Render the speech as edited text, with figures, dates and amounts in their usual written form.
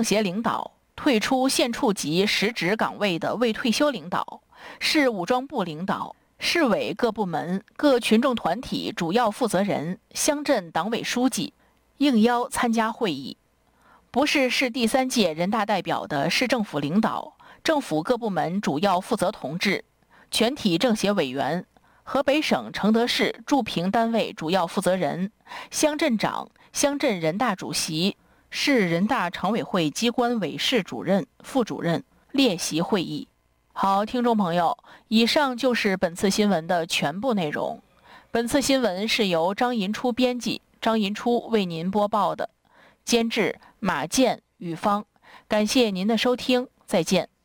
政协领导、退出县处级实职岗位的未退休领导、市武装部领导、市委各部门、各群众团体主要负责人、乡镇党委书记应邀参加会议。不是市第3届人大代表的市政府领导、政府各部门主要负责同志、全体政协委员、河北省承德市驻评单位主要负责人、乡镇长、乡镇人大主席、市人大常委会机关委事主任、副主任列席会议。好，听众朋友，以上就是本次新闻的全部内容。本次新闻是由张银初编辑，张银初为您播报的，监制马健、雨芳。感谢您的收听，再见。